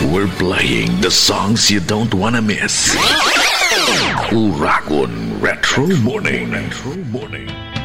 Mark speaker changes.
Speaker 1: We're playing the songs you don't wanna miss. Uragon Retro Morning.